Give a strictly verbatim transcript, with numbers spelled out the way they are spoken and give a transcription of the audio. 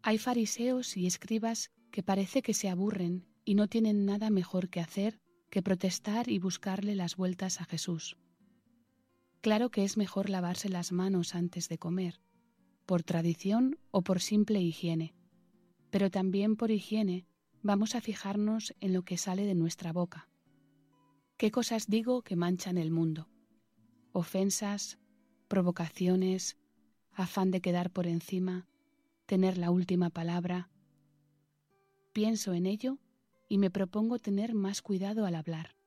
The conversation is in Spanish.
Hay fariseos y escribas que parece que se aburren y no tienen nada mejor que hacer que protestar y buscarle las vueltas a Jesús. Claro que es mejor lavarse las manos antes de comer, por tradición o por simple higiene, pero también por higiene vamos a fijarnos en lo que sale de nuestra boca. ¿Qué cosas digo que manchan el mundo? Ofensas, provocaciones, afán de quedar por encima, tener la última palabra. Pienso en ello y me propongo tener más cuidado al hablar.